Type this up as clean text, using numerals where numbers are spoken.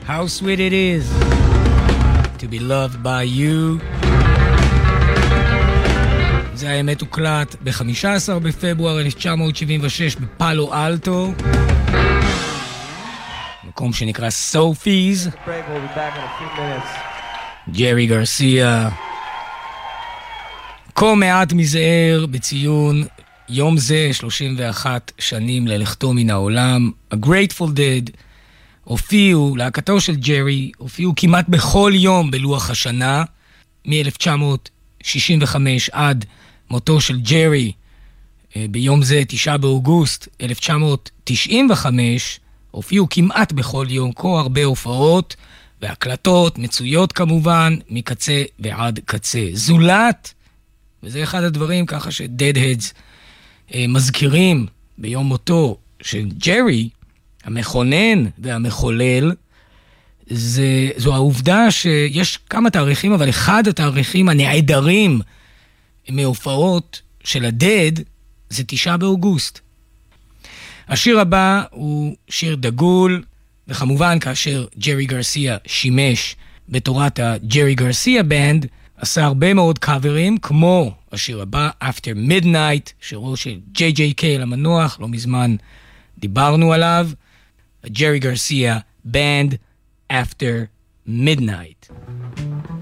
How sweet it is to be loved by you. זה האמת הוקלט ב-15 בפברואר 1976 בפאלו אלטו, מקום שנקרא סופיז. ג'רי גרסיה. כה מעט מזער בציון יום זה 31 שנים ללכתו מן העולם. ה-Grateful Dead הופיעו, להקתו של ג'רי, הופיעו כמעט בכל יום בלוח השנה, מ-1965 עד מותו של ג'רי, ביום זה 9 באוגוסט 1995, הופיעו כמעט בכל יום, כה הרבה הופעות והקלטות מצויות כמובן מקצה ועד קצה. זולת, וזה אחד הדברים ככה ש-Deadheads מזכירים ביום מותו של ג'רי, המכונן והמחולל, זו העובדה שיש כמה תאריכים, אבל אחד התאריכים הנעדרים מהופעות של הדד זה 9 באוגוסט. השיר הבא הוא שיר דגול, וכמובן כאשר ג'רי גרסיה שימש בתורת הג'רי גרסיה בנד, עשה הרבה מאוד קאברים, כמו השיר הבא, After Midnight, שירו של J.J. קייל המנוח, לא מזמן דיברנו עליו, הג'רי גרסיה בנד, After Midnight.